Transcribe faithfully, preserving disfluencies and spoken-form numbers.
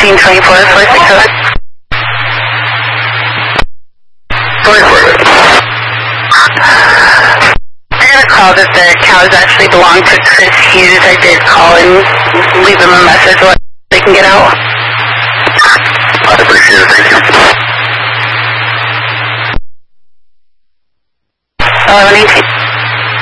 fifteen twenty-four, four six zero. I got a call that the cows actually belong to Chris Hughes. I did call and leave him a message so they can get out. I appreciate it.